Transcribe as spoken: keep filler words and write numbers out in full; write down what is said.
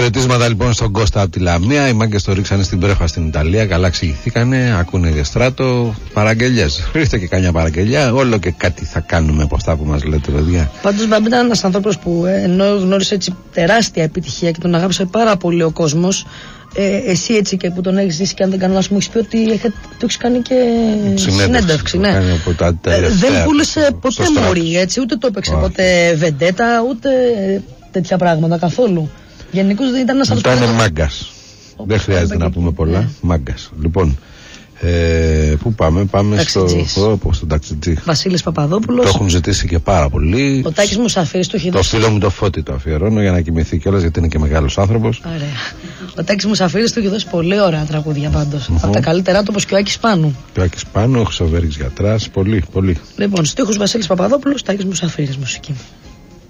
χαιρετίσματα λοιπόν στον Κώστα από τη Λαμία. Οι μάγκες το ρίξανε στην Πρέφα στην Ιταλία. Καλά εξηγηθήκανε. Ακούνε για στράτο. Παραγγελιές. Ρίχτε και καμιά παραγγελιά. Όλο και κάτι θα κάνουμε από αυτά που μας λέτε, παιδιά. Πάντως, Μπαμπή ήταν ένας άνθρωπος που ε, ενώ γνώρισε έτσι τεράστια επιτυχία και τον αγάπησε πάρα πολύ ο κόσμος. Ε, εσύ έτσι και που τον έχεις ζήσει και αν δεν κάνω λάθος μου έχεις πει ότι έχετε, του έχεις κάνει και συνέντευξη, ναι. ε, δεν πούλησε ποτέ μωρή, έτσι, ούτε το έπαιξε ποτέ βεντέτα, ούτε τέτοια πράγματα καθόλου. Γενικώς δεν ήταν ένας άλλος. Ήταν μάγκας. Δεν χρειάζεται να πούμε πολλά. Ναι. Μάγκας. Λοιπόν, ε, πού πάμε, πάμε στο, στο, στο ταξιτζή. Βασίλης Παπαδόπουλος. Το έχουν ζητήσει και πάρα πολύ. Ο Τάκης Μουσαφίρης του έχει το δώσει. φίλο μου το Φώτη το αφιερώνω για να κοιμηθεί κιόλας γιατί είναι και μεγάλος άνθρωπος. Ωραία. Ο Τάκης Μουσαφίρης του έχει δώσει πολύ ωραία τραγούδια πάντως. Mm-hmm. Από τα καλύτερά του όπως και ο Άκης Πάνου. Και ο Άκης Πάνου, ο Χρυσοβέρης Γιατράς, πολύ, πολύ. Λοιπόν, στίχους Βασίλης Παπαδόπουλος, Τάκης Μουσαφίρης μουσική.